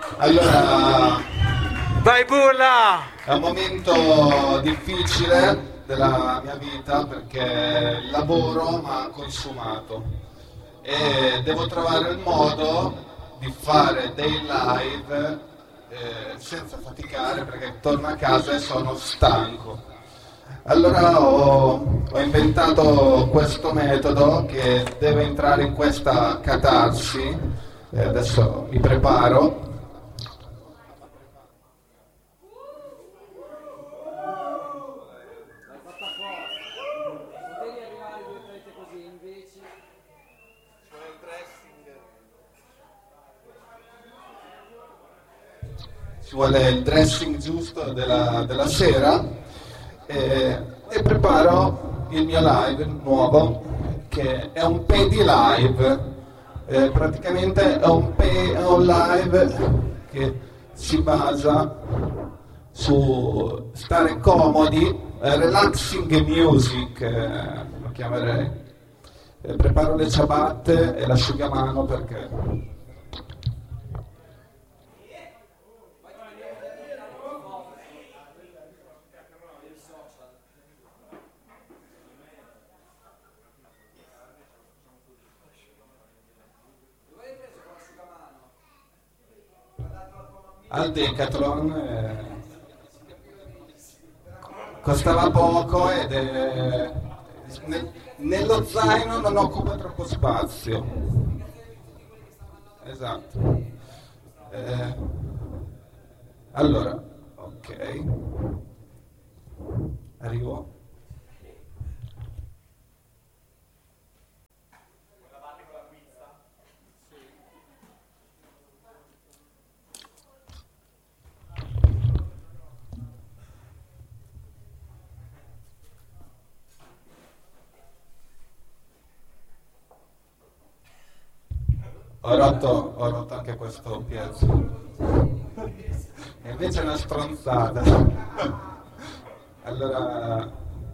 Allora, Vai Bulla! è un momento difficile della mia vita perché il lavoro mi ha consumato e devo trovare il modo di fare dei live senza faticare perché torno a casa e sono stanco. Allora ho inventato questo metodo che deve entrare in questa catarsi. Adesso mi preparo. Ci vuole il dressing giusto della sera e preparo il mio live nuovo che è un pedi live. Praticamente è un live che si basa su stare comodi, relaxing music, lo chiamerei. Preparo le ciabatte e l'asciugamano perché al Decathlon costava poco ed nello zaino non occupa troppo spazio. Esatto. Allora, ok, arrivo. Ho rotto anche questo pezzo. E invece è una stronzata. Allora,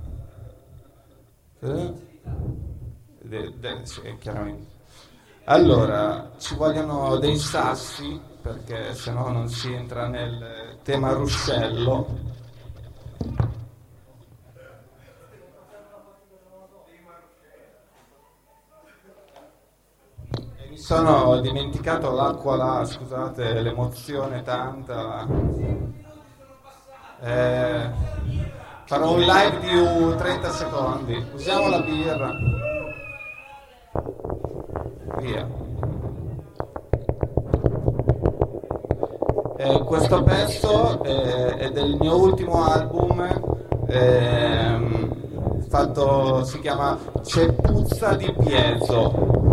sì, chiaramente. Allora, ci vogliono dei sassi perché sennò non si entra nel tema ruscello. Mi sono dimenticato l'acqua là, scusate, l'emozione tanta. Farò un live di 30 secondi. Usiamo la birra. Via. Questo pezzo è del mio ultimo album. Si chiama C'è puzza di piezo.